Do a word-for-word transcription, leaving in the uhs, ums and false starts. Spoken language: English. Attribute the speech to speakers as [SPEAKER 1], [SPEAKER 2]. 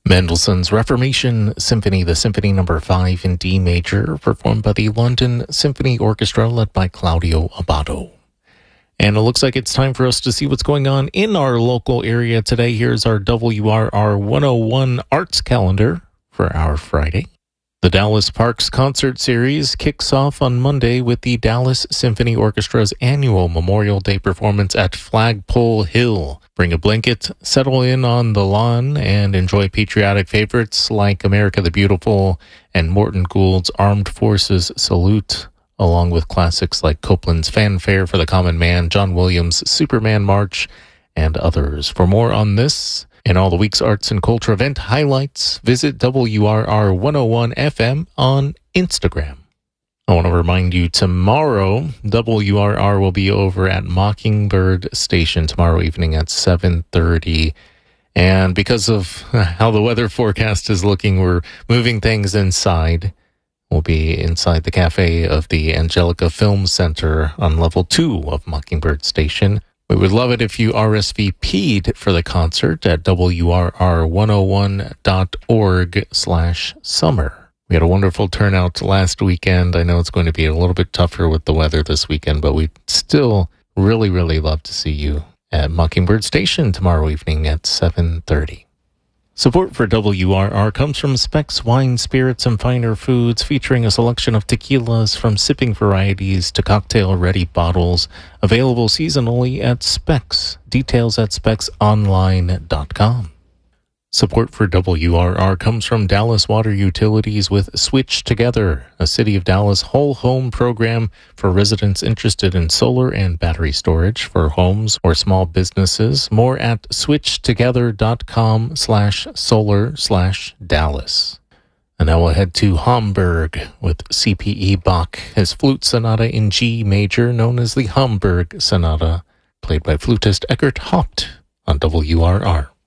[SPEAKER 1] Mendelssohn's Reformation Symphony, the Symphony Number five in D major, performed by the London Symphony Orchestra, led by Claudio Abbado. And it looks like it's time for us to see what's going on in our local area today. Here's our W R R one oh one Arts Calendar for our Friday. The Dallas Parks Concert Series kicks off on Monday with the Dallas Symphony Orchestra's annual Memorial Day performance at Flagpole Hill. Bring a blanket, settle in on the lawn, and enjoy patriotic favorites like America the Beautiful and Morton Gould's Armed Forces Salute, along with classics like Copland's Fanfare for the Common Man, John Williams' Superman March, and others. For more on this and all the week's arts and culture event highlights, visit W R R one oh one F M on Instagram. I want to remind you, tomorrow, W R R will be over at Mockingbird Station tomorrow evening at seven thirty. And because of how the weather forecast is looking, we're moving things inside. We'll be inside the cafe of the Angelica Film Center on level two of Mockingbird Station. We would love it if you R S V P'd for the concert at W R R one oh one dot org slash summer. We had a wonderful turnout last weekend. I know it's going to be a little bit tougher with the weather this weekend, but we'd still really, really love to see you at Mockingbird Station tomorrow evening at seven thirty. Support for W R R comes from Specs Wine, Spirits, and Finer Foods, featuring a selection of tequilas from sipping varieties to cocktail-ready bottles, available seasonally at Specs. Details at specs online dot com. Support for W R R comes from Dallas Water Utilities with Switch Together, a City of Dallas whole home program for residents interested in solar and battery storage for homes or small businesses. More at switch together dot com slash solar slash Dallas. And now we'll head to Hamburg with C P E Bach, his flute sonata in G major, known as the Hamburg Sonata, played by flutist Eckhart Haupt on W R R.